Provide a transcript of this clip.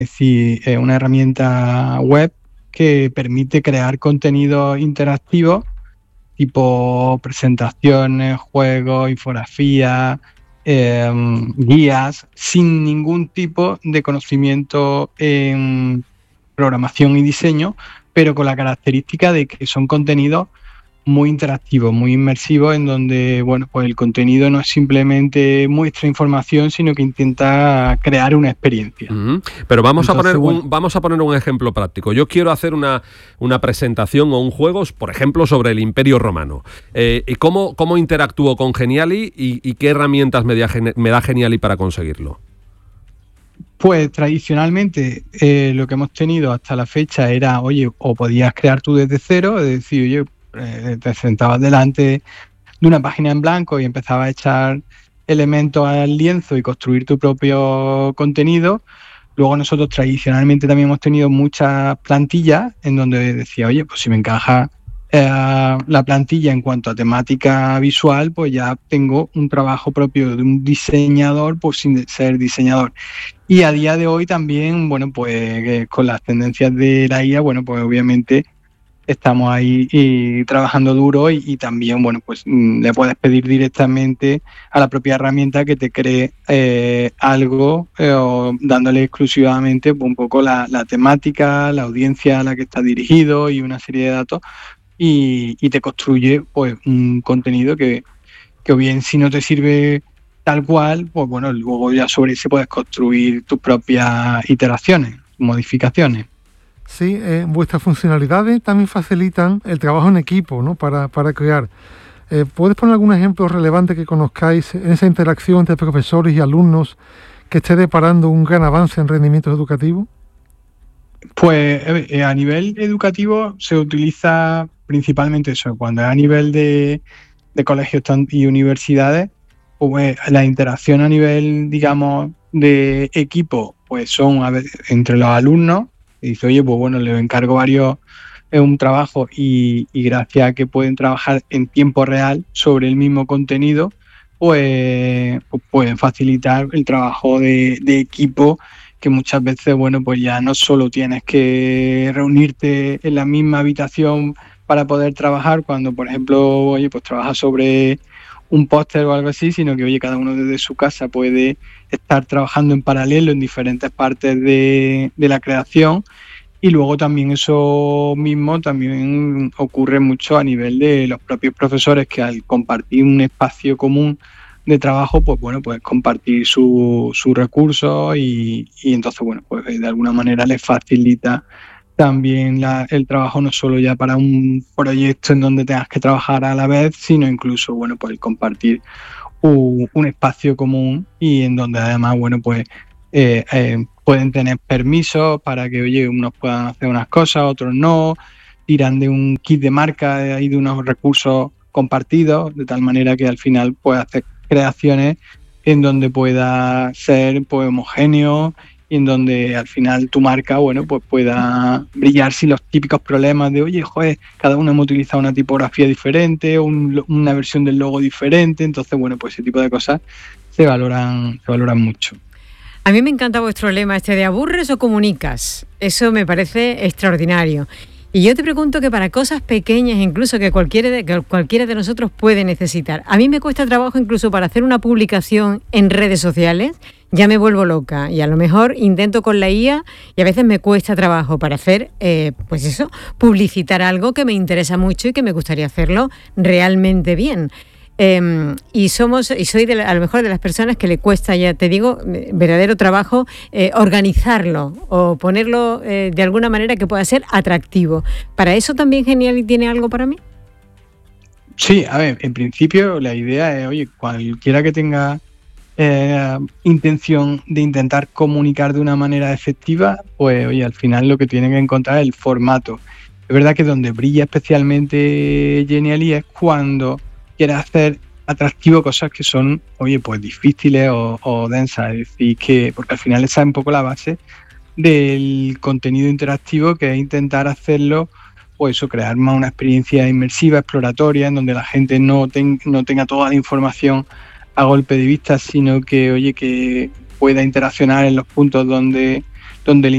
Es decir, es una herramienta web que permite crear contenidos interactivos tipo presentaciones, juegos, infografías, guías, sin ningún tipo de conocimiento en programación y diseño, pero con la característica de que son contenidos muy interactivos, muy inmersivos, en donde, bueno, pues el contenido no es simplemente muestra información, sino que intenta crear una experiencia. Pero vamos a poner un ejemplo práctico. Yo quiero hacer una presentación o un juego, por ejemplo, sobre el Imperio Romano. ¿Y cómo interactúo con Geniali y qué herramientas me da Geniali para conseguirlo? Pues tradicionalmente lo que hemos tenido hasta la fecha era, oye, o podías crear tú desde cero, es decir, oye, te sentabas delante de una página en blanco y empezabas a echar elementos al lienzo y construir tu propio contenido. Luego nosotros tradicionalmente también hemos tenido muchas plantillas en donde decía, oye, pues si me encaja la plantilla en cuanto a temática visual, pues ya tengo un trabajo propio de un diseñador, pues sin ser diseñador. Y a día de hoy también, bueno, pues con las tendencias de la IA, bueno, pues obviamente estamos ahí trabajando duro y también, bueno, pues le puedes pedir directamente a la propia herramienta que te cree algo o dándole exclusivamente un poco la temática, la audiencia a la que está dirigido y una serie de datos y te construye pues un contenido que o bien si no te sirve tal cual, pues bueno, luego ya sobre ese puedes construir tus propias iteraciones, modificaciones. Sí, vuestras funcionalidades también facilitan el trabajo en equipo, ¿no? Para crear. ¿Puedes poner algún ejemplo relevante que conozcáis en esa interacción entre profesores y alumnos que esté deparando un gran avance en rendimiento educativo? Pues a nivel educativo se utiliza principalmente eso. Cuando es a nivel de colegios y universidades, pues la interacción a nivel, digamos, de equipo, pues son entre los alumnos. Y dice, oye, pues bueno, les encargo un trabajo y gracias a que pueden trabajar en tiempo real sobre el mismo contenido, pues pueden facilitar el trabajo de equipo, que muchas veces, bueno, pues ya no solo tienes que reunirte en la misma habitación para poder trabajar cuando, por ejemplo, oye, pues trabajas sobre un póster o algo así, sino que, oye, cada uno desde su casa puede estar trabajando en paralelo en diferentes partes de la creación. Y luego también eso mismo también ocurre mucho a nivel de los propios profesores, que al compartir un espacio común de trabajo, pues bueno, pues compartir sus recursos y entonces, bueno, pues de alguna manera les facilita también el trabajo, no solo ya para un proyecto en donde tengas que trabajar a la vez, sino incluso, bueno, pues el compartir un espacio común y en donde además, bueno, pues pueden tener permisos para que, oye, unos puedan hacer unas cosas, otros no, tiran de un kit de marca y de unos recursos compartidos, de tal manera que al final puedes hacer creaciones en donde pueda ser pues homogéneo y en donde al final tu marca, bueno, pues pueda brillar sin los típicos problemas de, oye, joder, cada uno hemos utilizado una tipografía diferente, una versión del logo diferente. Entonces, bueno, pues ese tipo de cosas se valoran mucho. A mí me encanta vuestro lema de ¿aburres o comunicas? Eso me parece extraordinario. Y yo te pregunto que para cosas pequeñas, incluso que cualquiera de nosotros puede necesitar. A mí me cuesta trabajo incluso para hacer una publicación en redes sociales, ya me vuelvo loca. Y a lo mejor intento con la IA y a veces me cuesta trabajo para hacer, pues eso, publicitar algo que me interesa mucho y que me gustaría hacerlo realmente bien. Y soy a lo mejor de las personas que le cuesta, ya te digo, verdadero trabajo organizarlo o ponerlo de alguna manera que pueda ser atractivo. ¿Para eso también Geniali tiene algo para mí? Sí, a ver, en principio la idea es, oye, cualquiera que tenga intención de intentar comunicar de una manera efectiva, pues oye, al final lo que tiene que encontrar es el formato. Es verdad que donde brilla especialmente Geniali es cuando quiere hacer atractivo cosas que son, oye, pues difíciles o densas, es decir, que porque al final esa es un poco la base del contenido interactivo, que es intentar hacerlo, pues eso, crear más una experiencia inmersiva, exploratoria, en donde la gente no tenga toda la información a golpe de vista, sino que, oye, que pueda interaccionar en los puntos donde le